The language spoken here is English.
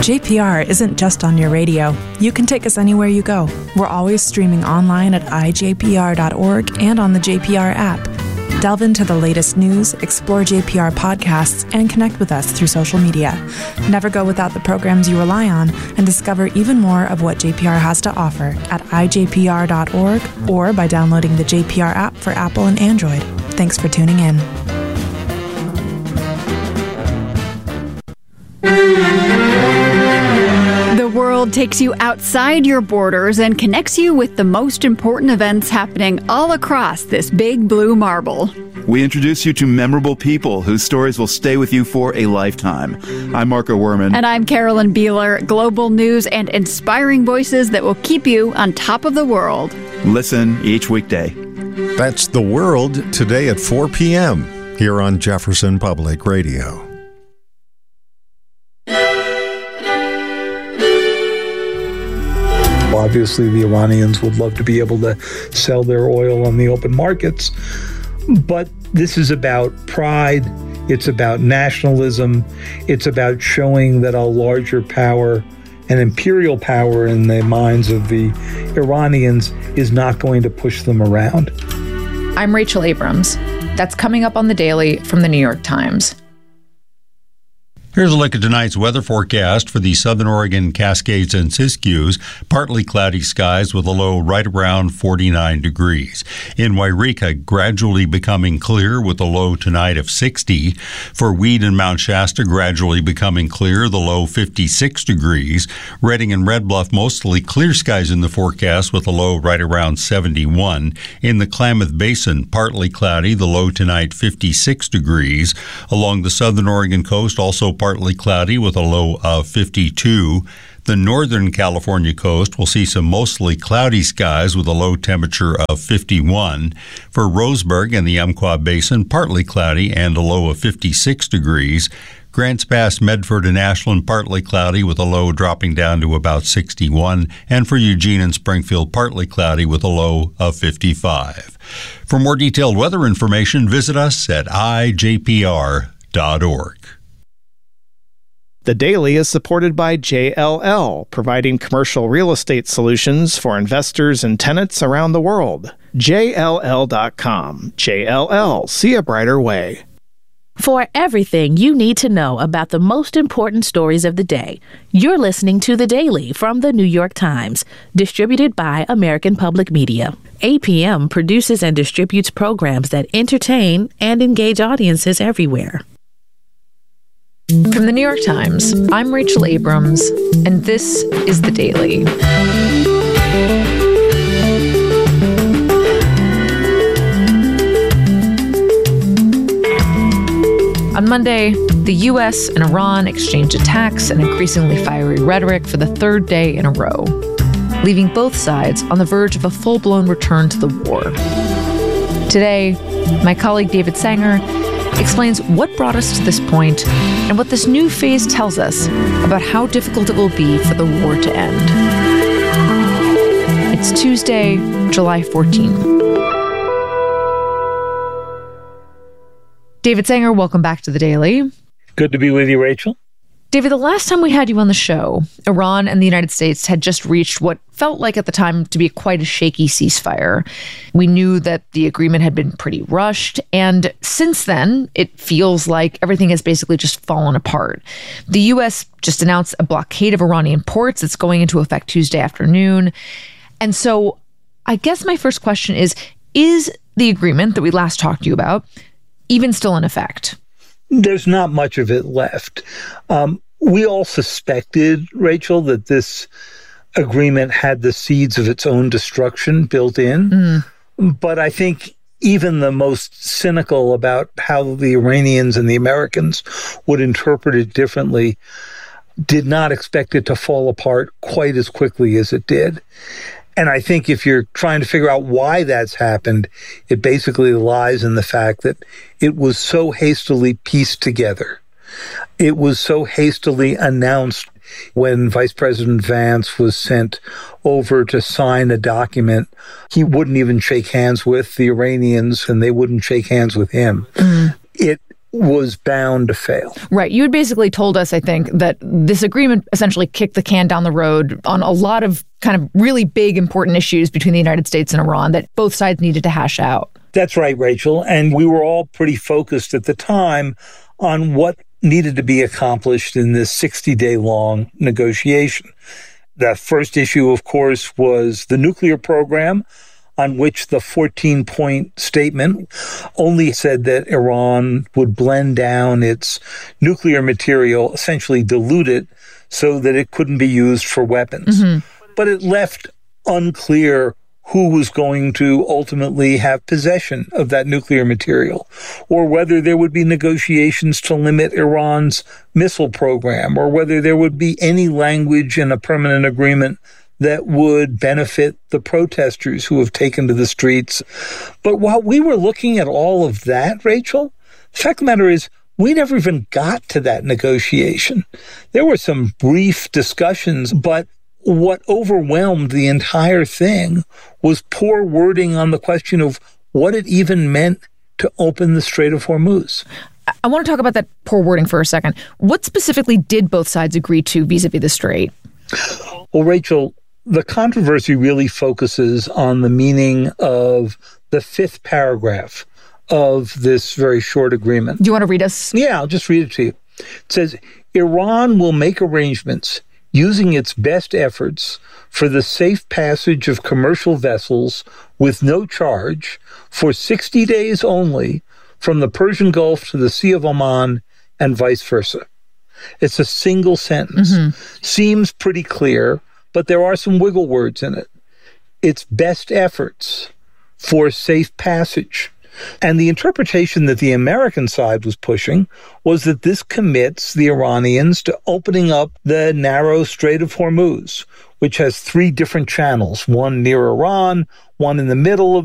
JPR isn't just on your radio. You can take us anywhere you go. We're always streaming online at ijpr.org and on the JPR app. Delve into the latest news, explore JPR podcasts, and connect with us through social media. Never go without the programs you rely on, and discover even more of what JPR has to offer at ijpr.org or by downloading the JPR app for Apple and Android. Thanks for tuning in. The world takes you outside your borders and connects you with the most important events happening all across this big blue marble. We introduce you to memorable people whose stories will stay with you for a lifetime. I'm Marco Werman. And I'm Carolyn Beeler. Global news and inspiring voices that will keep you on top of the world. Listen each weekday. That's The World, today at 4 p.m. here on Jefferson Public Radio. Obviously, the Iranians would love to be able to sell their oil on the open markets. But this is about pride. It's about nationalism. It's about showing that a larger power, an imperial power in the minds of the Iranians, is not going to push them around. I'm Rachel Abrams. That's coming up on The Daily from the New York Times. Here's a look at tonight's weather forecast for the Southern Oregon Cascades and Siskiyous. Partly cloudy skies with a low right around 49 degrees. In Wairika, gradually becoming clear with a low tonight of 60. For Weed and Mount Shasta, gradually becoming clear, the low 56 degrees. Redding and Red Bluff, mostly clear skies in the forecast with a low right around 71. In the Klamath Basin, partly cloudy, the low tonight 56 degrees. Along the Southern Oregon coast, also partly cloudy with a low of 52. The Northern California coast will see some mostly cloudy skies with a low temperature of 51. For Roseburg and the Umpqua Basin, partly cloudy and a low of 56 degrees. Grants Pass, Medford, and Ashland, partly cloudy with a low dropping down to about 61. And for Eugene and Springfield, partly cloudy with a low of 55. For more detailed weather information, visit us at ijpr.org. The Daily is supported by JLL, providing commercial real estate solutions for investors and tenants around the world. JLL.com. JLL, see a brighter way. For everything you need to know about the most important stories of the day, you're listening to The Daily from the New York Times, distributed by American Public Media. APM produces and distributes programs that entertain and engage audiences everywhere. From the New York Times, I'm Rachel Abrams, and this is The Daily. On Monday, the U.S. and Iran exchanged attacks and increasingly fiery rhetoric for the third day in a row, leaving both sides on the verge of a full-blown return to the war. Today, my colleague David Sanger explains what brought us to this point and what this new phase tells us about how difficult it will be for the war to end. It's Tuesday, July 14th. David Sanger, welcome back to The Daily. Good to be with you, Rachel. David, the last time we had you on the show, Iran and the United States had just reached what felt like at the time to be quite a shaky ceasefire. We knew that the agreement had been pretty rushed, and since then, it feels like everything has basically just fallen apart. The U.S. just announced a blockade of Iranian ports that's going into effect Tuesday afternoon. And so I guess my first question is the agreement that we last talked to you about even still in effect? There's not much of it left. We all suspected, Rachel, that this agreement had the seeds of its own destruction built in. But I think even the most cynical about how the Iranians and the Americans would interpret it differently did not expect it to fall apart quite as quickly as it did. And I think if you're trying to figure out why that's happened, it basically lies in the fact that it was so hastily pieced together. It was so hastily announced when Vice President Vance was sent over to sign a document. He wouldn't even shake hands with the Iranians, and they wouldn't shake hands with him. It was bound to fail. Right. You had basically told us, I think, that this agreement essentially kicked the can down the road on a lot of kind of really big, important issues between the United States and Iran that both sides needed to hash out. That's right, Rachel. And we were all pretty focused at the time on what needed to be accomplished in this 60-day-long negotiation. The first issue, of course, was the nuclear program, on which the 14-point statement only said that Iran would blend down its nuclear material, essentially dilute it, so that it couldn't be used for weapons. But it left unclear who was going to ultimately have possession of that nuclear material, or whether there would be negotiations to limit Iran's missile program, or whether there would be any language in a permanent agreement that would benefit the protesters who have taken to the streets. But while we were looking at all of that, Rachel, the fact of the matter is we never even got to that negotiation. There were some brief discussions, but what overwhelmed the entire thing was poor wording on the question of what it even meant to open the Strait of Hormuz. I want to talk about that poor wording for a second. What specifically did both sides agree to vis-a-vis the Strait? Well, Rachel, the controversy really focuses on the meaning of the fifth paragraph of this very short agreement. Do you want to read us? Yeah, I'll just read it to you. It says, Iran will make arrangements using its best efforts for the safe passage of commercial vessels with no charge for 60 days only from the Persian Gulf to the Sea of Oman and vice versa. It's a single sentence. Seems pretty clear, but there are some wiggle words in it. Its best efforts for safe passage. And the interpretation that the American side was pushing was that this commits the Iranians to opening up the narrow Strait of Hormuz, which has 3 different channels, one near Iran, one in the middle